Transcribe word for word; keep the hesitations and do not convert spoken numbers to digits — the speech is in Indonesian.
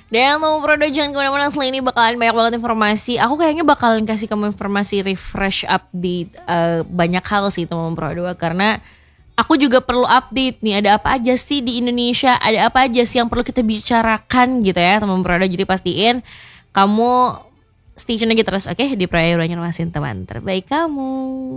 Dan teman Prodo jangan kemana-mana, selain ini bakalan banyak banget informasi. Aku kayaknya bakalan kasih kamu informasi refresh update uh, banyak hal sih teman Prodo, karena aku juga perlu update nih, ada apa aja sih di Indonesia, ada apa aja sih yang perlu kita bicarakan gitu ya teman Prodo. Jadi pastiin kamu stay tune aja terus, oke, okay? Di Prayoga Banjarmasin, teman terbaik kamu.